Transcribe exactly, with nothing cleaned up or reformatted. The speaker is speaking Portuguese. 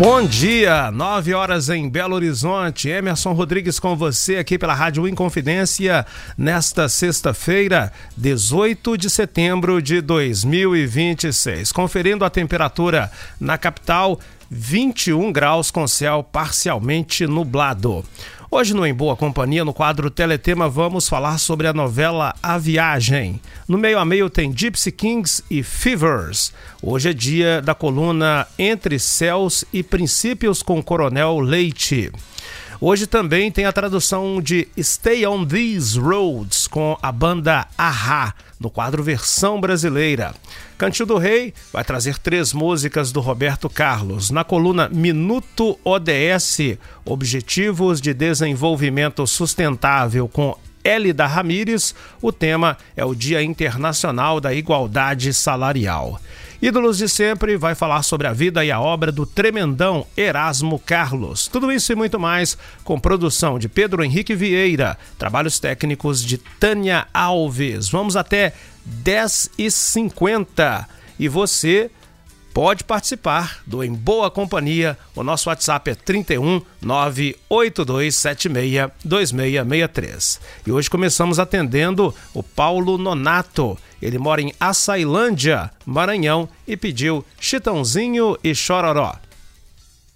Bom dia, nove horas em Belo Horizonte. Emerson Rodrigues com você aqui pela Rádio Inconfidência nesta sexta-feira, dezoito de setembro de dois mil e vinte e seis. Conferindo a temperatura na capital, vinte e um graus com céu parcialmente nublado. Hoje no Em Boa Companhia, no quadro Teletema, vamos falar sobre a novela A Viagem. No meio a meio tem Gypsy Kings e Fevers. Hoje é dia da coluna Entre Céus e Princípios com Coronel Leite. Hoje também tem a tradução de Stay on These Roads com a banda A-ha, no quadro Versão Brasileira. Cantinho do Rei vai trazer três músicas do Roberto Carlos. Na coluna Minuto O D S, Objetivos de Desenvolvimento Sustentável com Hélida Ramírez, o tema é o Dia Internacional da Igualdade Salarial. Ídolos de Sempre vai falar sobre a vida e a obra do tremendão Erasmo Carlos. Tudo isso e muito mais com produção de Pedro Henrique Vieira, trabalhos técnicos de Tânia Alves. Vamos até dez e cinquenta e você pode participar do Em Boa Companhia. O nosso WhatsApp é trinta e um, nove oito dois sete seis, dois seis seis três. E hoje começamos atendendo o Paulo Nonato. Ele mora em Açailândia, Maranhão, e pediu Chitãozinho e Chororó.